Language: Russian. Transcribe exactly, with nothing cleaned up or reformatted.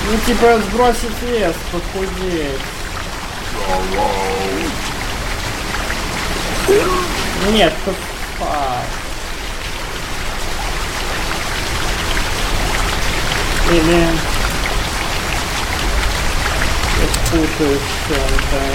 Ну типа сбросить вес, похудеть. Нет, тут... Или... Я путаюсь в чем-то.